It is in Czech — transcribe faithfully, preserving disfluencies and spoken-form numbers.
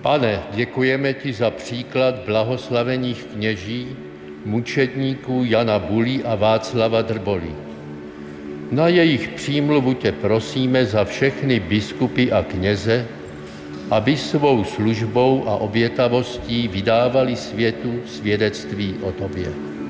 Pane, děkujeme ti za příklad blahoslavených kněží, mučedníků Jana Bulí a Václava Drbolí. Na jejich přímluvu tě prosíme za všechny biskupy a kněze, aby svou službou a obětavostí vydávali světu svědectví o tobě.